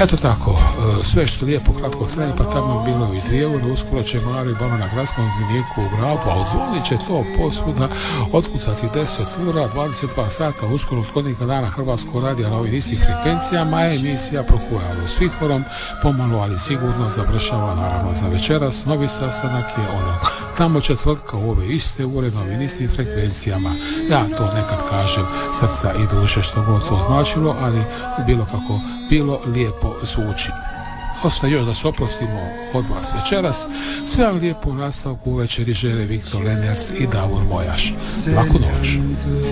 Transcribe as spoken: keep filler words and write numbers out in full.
Eto tako, sve što lijepo kratko traje, pa tamo bilo i dvije ure, uskoro će Mari Bano na gradskom zvoniku u gradu, a odzvonit će to posvuda, otkucati deset ura, dvadeset dva sata, uskoro od kodnika dana Hrvatskog radija na ovim istih frekvencijama, emisija Prohujalo s Vihorom, pomalo ali sigurno završava naravno za večeras. Novi sastanak je ono tamo četvrtka u ove iste ure na ovim istim frekvencijama. Ja to nekad kažem srca i duše, što god to značilo, ali bilo kako bilo, lijepo zvuči. Ostaje još da se oprostimo od vas večeras. Sve vam lijepo u nastavku večeri žele Viktor Lenert i Davor Mojaš. Laku noć.